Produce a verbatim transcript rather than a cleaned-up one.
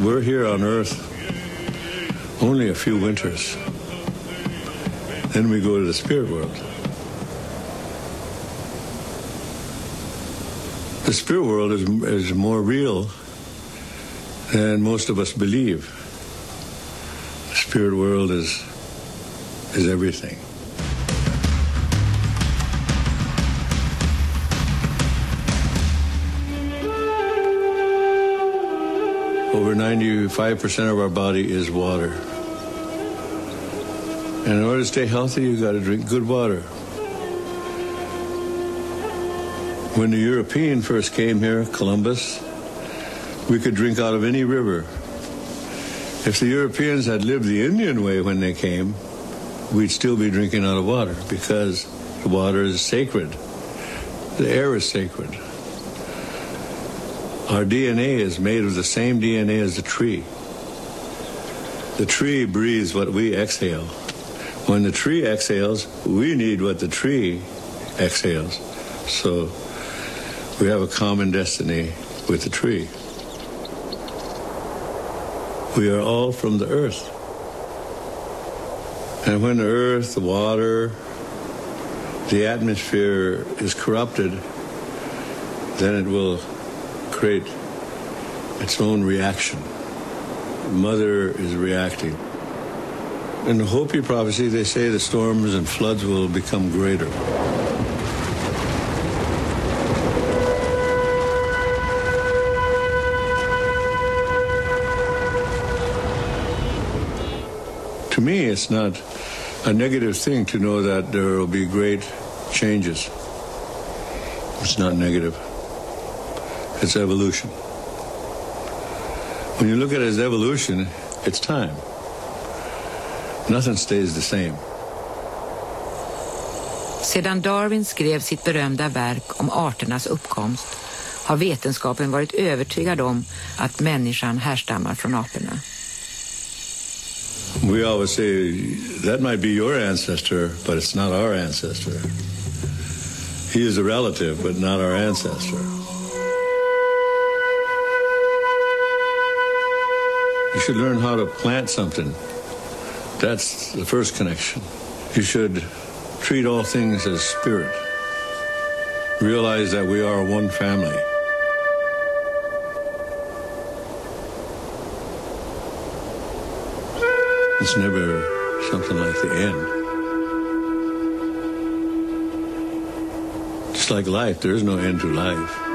We're here on Earth only a few winters. Then we go to the spirit world. The spirit world is, is more real than most of us believe. The spirit world is, is everything. Over ninety-five percent of our body is water. And in order to stay healthy, you got to drink good water. When the European first came here, Columbus, we could drink out of any river. If the Europeans had lived the Indian way when they came, we'd still be drinking out of water because the water is sacred. The air is sacred. Our D N A is made of the same D N A as the tree. The tree breathes what we exhale. When the tree exhales, we need what the tree exhales. So we have a common destiny with the tree. We are all from the earth. And when the earth, the water, the atmosphere is corrupted, then it will create its own reaction. Mother is reacting. In the Hopi prophecy, they say the storms and floods will become greater. To me, it's not a negative thing to know that there will be great changes. It's not negative. It's evolution. When you look at it as evolution, it's time. Nothing stays the same. Sedan Darwin skrev sitt berömda verk om arternas uppkomst har vetenskapen varit övertygad om att människan härstammar från aporna. We always say, that might be your ancestor, but it's not our ancestor. He is a relative, but not our ancestor. You should learn how to plant something. That's the first connection. You should treat all things as spirit. Realize that we are one family. It's never something like the end. Just like life, there is no end to life.